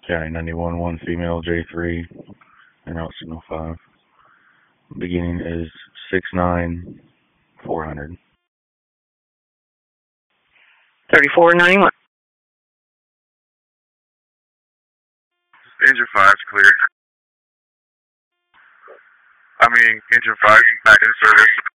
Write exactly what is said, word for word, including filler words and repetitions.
County ninety-one, one female, J three, and route signal five. Beginning is six nine four hundred. thirty-four ninety-one. Engine five's clear. I mean, engine five, back in service.